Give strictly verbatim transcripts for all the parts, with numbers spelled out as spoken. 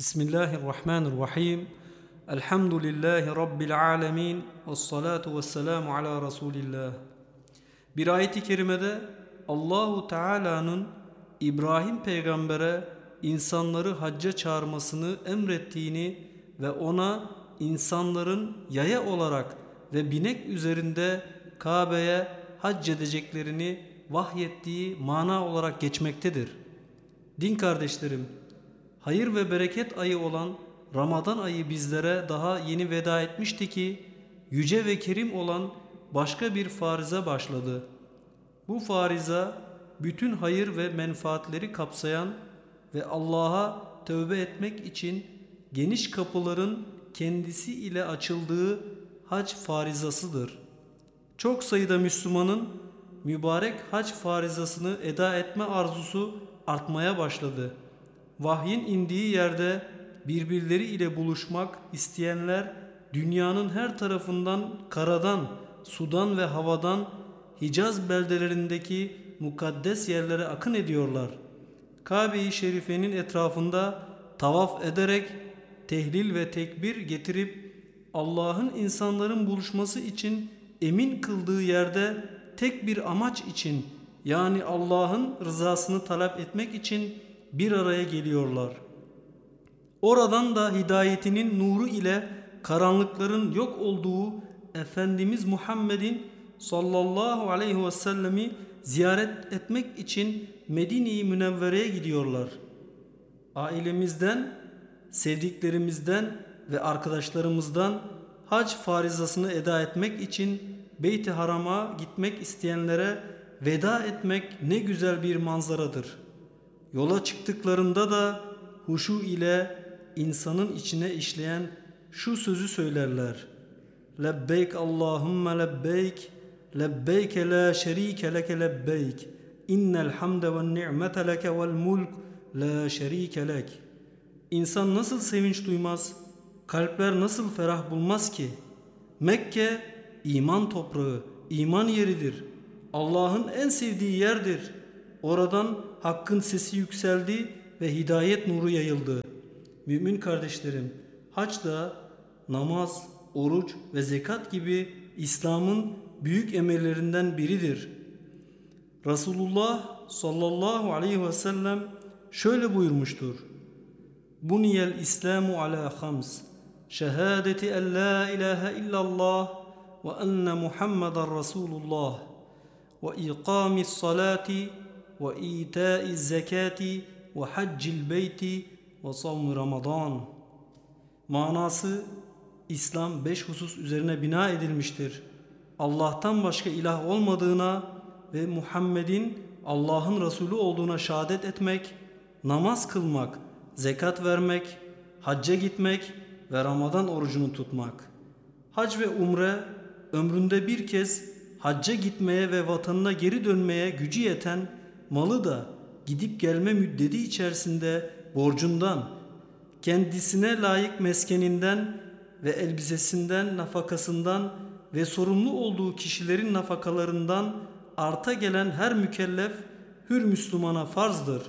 Bismillahirrahmanirrahim. Elhamdülillahi Rabbil alemin. Vessalatu vesselamu ala Resulillah. Bir ayet-i kerimede Allahu Teala'nın İbrahim peygambere insanları hacca çağırmasını emrettiğini ve ona insanların yaya olarak ve binek üzerinde Kabe'ye hac edeceklerini vahyettiği mana olarak geçmektedir. Din kardeşlerim, hayır ve bereket ayı olan Ramazan ayı bizlere daha yeni veda etmişti ki yüce ve kerim olan başka bir farize başladı. Bu fariza bütün hayır ve menfaatleri kapsayan ve Allah'a tövbe etmek için geniş kapıların kendisi ile açıldığı hac farizasıdır. Çok sayıda Müslümanın mübarek hac farizasını eda etme arzusu artmaya başladı. Vahyin indiği yerde birbirleri ile buluşmak isteyenler dünyanın her tarafından, karadan, sudan ve havadan Hicaz beldelerindeki mukaddes yerlere akın ediyorlar. Kabe-i Şerife'nin etrafında tavaf ederek tehlil ve tekbir getirip Allah'ın insanların buluşması için emin kıldığı yerde tek bir amaç için, yani Allah'ın rızasını talep etmek için bir araya geliyorlar. Oradan da hidayetinin nuru ile karanlıkların yok olduğu Efendimiz Muhammed'in sallallahu aleyhi ve sellemi ziyaret etmek için Medine-i Münevvere'ye gidiyorlar. Ailemizden, sevdiklerimizden ve arkadaşlarımızdan hac farizasını eda etmek için Beyt-i Haram'a gitmek isteyenlere veda etmek ne güzel bir manzaradır. Yola çıktıklarında da huşu ile insanın içine işleyen şu sözü söylerler: Lebbeyk Allahümme lebbeyk, lebbeyke la şerike leke lebbeyk, innel hamde ve ni'mete leke vel mulk la şerike lek. İnsan nasıl sevinç duymaz, kalpler nasıl ferah bulmaz ki? Mekke iman toprağı, iman yeridir. Allah'ın en sevdiği yerdir. Oradan hakkın sesi yükseldi ve hidayet nuru yayıldı. Mümin kardeşlerim, hac da namaz, oruç ve zekat gibi İslam'ın büyük emirlerinden biridir. Resulullah sallallahu aleyhi ve sellem şöyle buyurmuştur: Buniyel İslamu ala hams, şehadeti en la ilahe illallah ve enne Muhammeden Resulullah ve iqamis salati ve itaiz zekati ve haccil beyti ve savm Ramazan. Manası, İslam beş husus üzerine bina edilmiştir. Allah'tan başka ilah olmadığına ve Muhammed'in Allah'ın Resulü olduğuna şehadet etmek, namaz kılmak, zekat vermek, hacca gitmek ve Ramazan orucunu tutmak. Hac ve umre, ömründe bir kez hacca gitmeye ve vatanına geri dönmeye gücü yeten, malı da gidip gelme müddeti içerisinde borcundan, kendisine layık meskeninden ve elbisesinden, nafakasından ve sorumlu olduğu kişilerin nafakalarından arta gelen her mükellef hür Müslümana farzdır.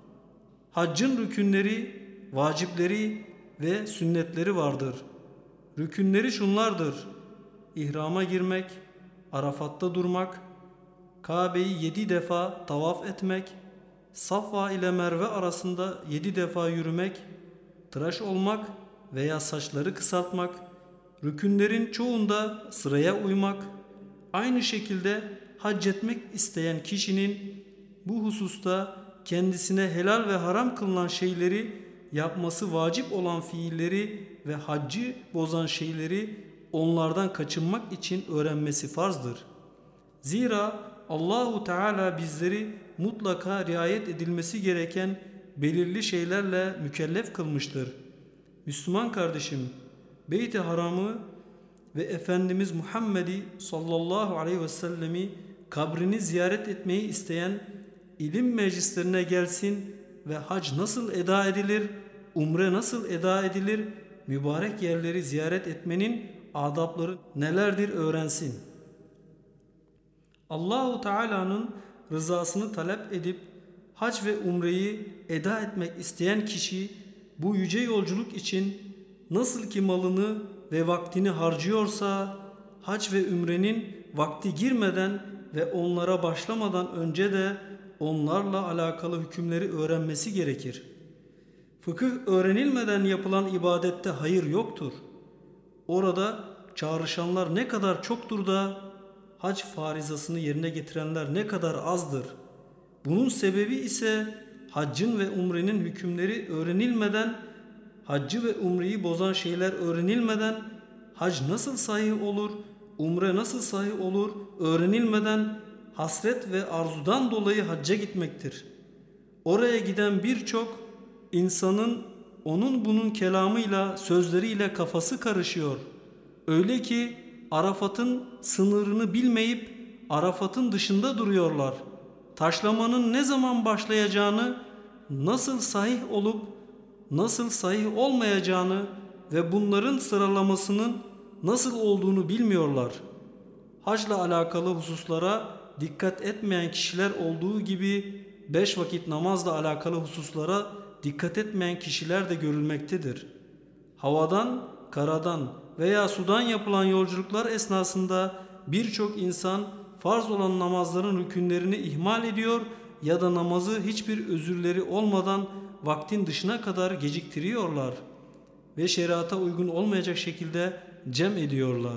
Haccın rükünleri, vacipleri ve sünnetleri vardır. Rükünleri şunlardır: İhrama girmek, Arafat'ta durmak, Kabe'yi yedi defa tavaf etmek, Safa ile Merve arasında yedi defa yürümek, tıraş olmak veya saçları kısaltmak, rükünlerin çoğunda sıraya uymak. Aynı şekilde hac etmek isteyen kişinin bu hususta kendisine helal ve haram kılınan şeyleri yapması vacip olan fiilleri ve haccı bozan şeyleri onlardan kaçınmak için öğrenmesi farzdır. Zira Allahu Teala bizleri mutlaka riayet edilmesi gereken belirli şeylerle mükellef kılmıştır. Müslüman kardeşim, Beyt-i Haram'ı ve Efendimiz Muhammed'i sallallahu aleyhi ve sellemi kabrini ziyaret etmeyi isteyen ilim meclislerine gelsin ve hac nasıl eda edilir, umre nasıl eda edilir, mübarek yerleri ziyaret etmenin adapları nelerdir öğrensin. Allahu Teala'nın rızasını talep edip hac ve umreyi eda etmek isteyen kişi bu yüce yolculuk için nasıl ki malını ve vaktini harcıyorsa, hac ve ümrenin vakti girmeden ve onlara başlamadan önce de onlarla alakalı hükümleri öğrenmesi gerekir. Fıkıh öğrenilmeden yapılan ibadette hayır yoktur. Orada çağrışanlar ne kadar çoktur da hac farizasını yerine getirenler ne kadar azdır. Bunun sebebi ise haccın ve umrenin hükümleri öğrenilmeden, haccı ve umreyi bozan şeyler öğrenilmeden hac nasıl sahih olur, umre nasıl sahih olur öğrenilmeden hasret ve arzudan dolayı hacca gitmektir. Oraya giden birçok insanın onun bunun kelamıyla, sözleriyle kafası karışıyor. Öyle ki Arafat'ın sınırını bilmeyip Arafat'ın dışında duruyorlar. Taşlamanın ne zaman başlayacağını, nasıl sahih olup nasıl sahih olmayacağını ve bunların sıralamasının nasıl olduğunu bilmiyorlar. Hacla alakalı hususlara dikkat etmeyen kişiler olduğu gibi beş vakit namazla alakalı hususlara dikkat etmeyen kişiler de görülmektedir. Havadan, karadan veya sudan yapılan yolculuklar esnasında birçok insan farz olan namazların rükünlerini ihmal ediyor ya da namazı hiçbir özürleri olmadan vaktin dışına kadar geciktiriyorlar ve şeriata uygun olmayacak şekilde cem ediyorlar.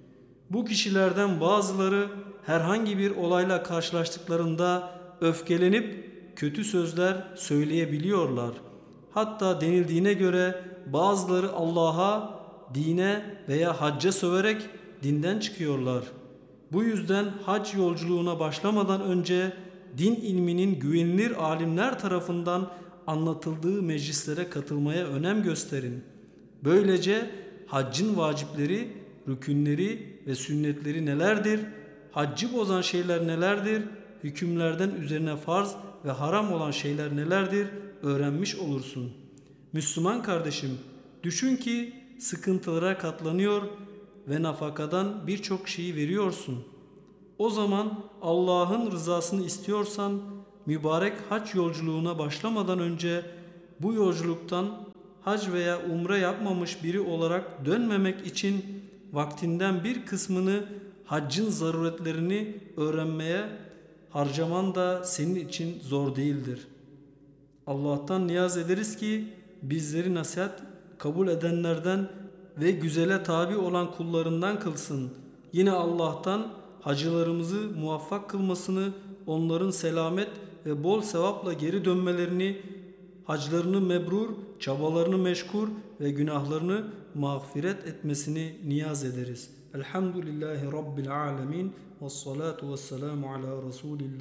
Bu kişilerden bazıları herhangi bir olayla karşılaştıklarında öfkelenip kötü sözler söyleyebiliyorlar. Hatta denildiğine göre bazıları Allah'a, dine veya hacca söverek dinden çıkıyorlar. Bu yüzden hac yolculuğuna başlamadan önce din ilminin güvenilir alimler tarafından anlatıldığı meclislere katılmaya önem gösterin. Böylece haccın vacipleri, rükünleri ve sünnetleri nelerdir, haccı bozan şeyler nelerdir, hükümlerden üzerine farz ve haram olan şeyler nelerdir öğrenmiş olursun. Müslüman kardeşim, düşün ki sıkıntılara katlanıyor ve nafakadan birçok şeyi veriyorsun. O zaman Allah'ın rızasını istiyorsan mübarek hac yolculuğuna başlamadan önce bu yolculuktan hac veya umre yapmamış biri olarak dönmemek için vaktinden bir kısmını haccın zaruretlerini öğrenmeye harcaman da senin için zor değildir. Allah'tan niyaz ederiz ki bizleri nasihat kabul edenlerden ve güzele tabi olan kullarından kılsın. Yine Allah'tan hacılarımızı muvaffak kılmasını, onların selamet ve bol sevapla geri dönmelerini, haclarını mebrur, çabalarını meşkur ve günahlarını mağfiret etmesini niyaz ederiz. Elhamdülillahi Rabbil alemin. Vessalatu vesselamu ala Resulillah.